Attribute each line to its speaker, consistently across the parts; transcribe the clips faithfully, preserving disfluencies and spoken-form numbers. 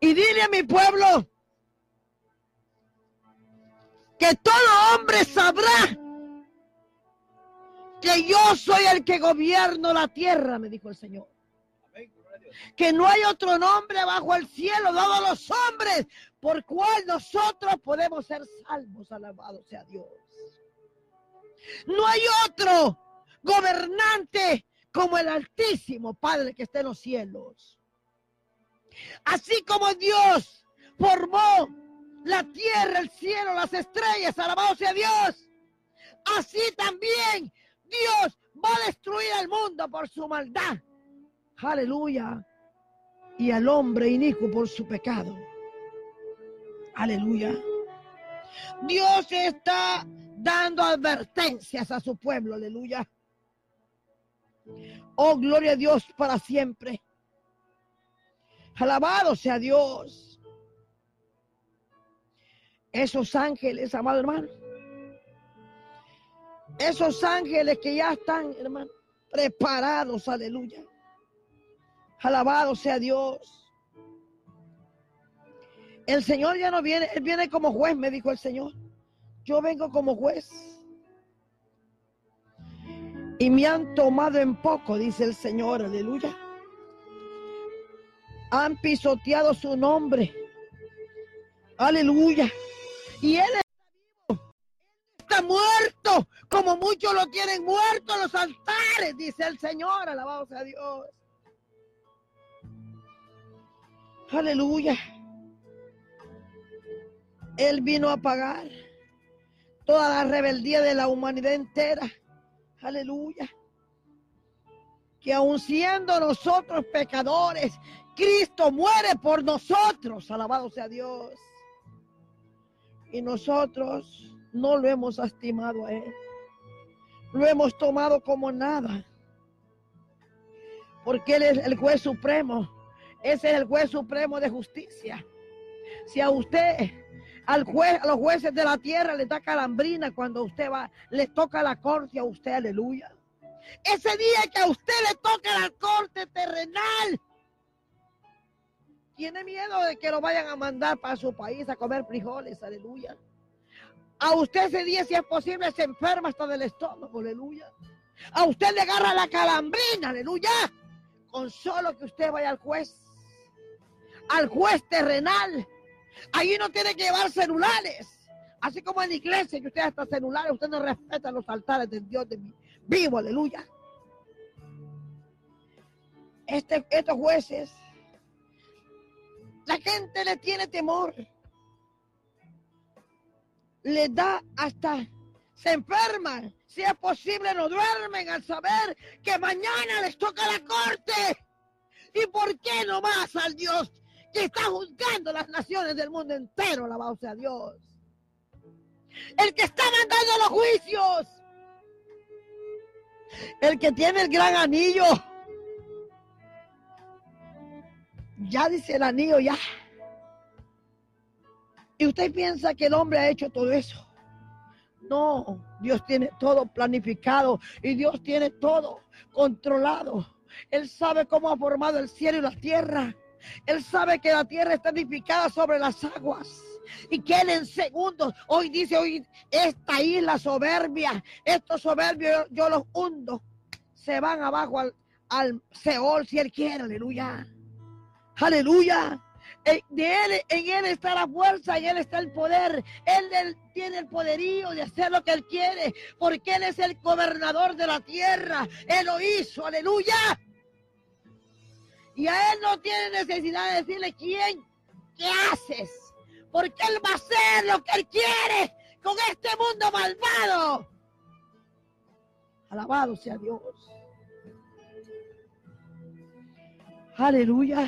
Speaker 1: Y dile a mi pueblo que todo hombre sabrá que yo soy el que gobierno la tierra, me dijo el Señor. Que no hay otro nombre bajo el cielo dado a los hombres por cual nosotros podemos ser salvos. Alabado sea Dios. No hay otro gobernante como el Altísimo Padre que está en los cielos. Así como Dios formó la tierra, el cielo, las estrellas, alabado sea Dios, así también Dios va a destruir al mundo por su maldad. Aleluya. Y al hombre inicuo por su pecado. Aleluya. Dios está dando advertencias a su pueblo. Aleluya. Oh, gloria a Dios para siempre. Alabado sea Dios. Esos ángeles, amado hermano. Esos ángeles que ya están, hermano, preparados. Aleluya. Alabado sea Dios. El Señor ya no viene, Él viene como juez, me dijo el Señor. Yo vengo como juez. Y me han tomado en poco, dice el Señor, aleluya. Han pisoteado su nombre. Aleluya. Y Él está vivo. Él está muerto, como muchos lo tienen muerto en los altares, dice el Señor, alabado sea Dios. Aleluya. Él vino a pagar toda la rebeldía de la humanidad entera. Aleluya. Que aun siendo nosotros pecadores, Cristo muere por nosotros. Alabado sea Dios. Y nosotros no lo hemos estimado a Él. Lo hemos tomado como nada. Porque Él es el juez supremo. Ese es el juez supremo de justicia. Si a usted, al juez, a los jueces de la tierra le da calambrina cuando usted va, le toca la corte a usted, aleluya. Ese día que a usted le toca la corte terrenal, tiene miedo de que lo vayan a mandar para su país a comer frijoles, aleluya. A usted ese día, si es posible, se enferma hasta del estómago, aleluya. A usted le agarra la calambrina, aleluya. Con solo que usted vaya al juez. Al juez terrenal. Allí no tiene que llevar celulares. Así como en la iglesia que usted hasta celulares, usted no respeta los altares del Dios de mí. Vivo, aleluya. Este, estos jueces, la gente le tiene temor. Le da hasta, se enferman. Si es posible, no duermen al saber que mañana les toca la corte. ¿Y por qué no más al Dios que está juzgando las naciones del mundo entero? Alabado sea Dios. El que está mandando los juicios. El que tiene el gran anillo. Ya dice el anillo, ya. Y usted piensa que el hombre ha hecho todo eso. No, Dios tiene todo planificado y Dios tiene todo controlado. Él sabe cómo ha formado el cielo y la tierra. Él sabe que la tierra está edificada sobre las aguas y que Él en segundos, hoy dice, hoy esta isla soberbia, estos soberbios yo, yo los hundo, se van abajo al, al Seol si Él quiere, aleluya. Aleluya. De él, en Él está la fuerza, en Él está el poder. Él, él tiene el poderío de hacer lo que Él quiere, porque Él es el gobernador de la tierra. Él lo hizo, aleluya. Y a Él no tiene necesidad de decirle quién, qué haces, porque Él va a hacer lo que Él quiere con este mundo malvado. Alabado sea Dios. Aleluya.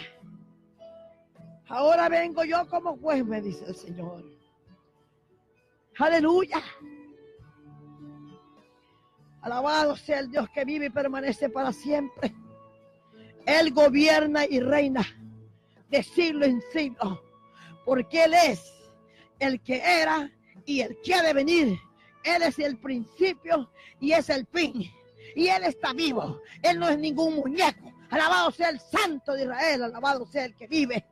Speaker 1: Ahora vengo yo como juez, me dice el Señor. Aleluya. Alabado sea el Dios que vive y permanece para siempre. Él gobierna y reina de siglo en siglo, porque Él es el que era y el que ha de venir. Él es el principio y es el fin. Y Él está vivo. Él no es ningún muñeco. Alabado sea el Santo de Israel. Alabado sea el que vive.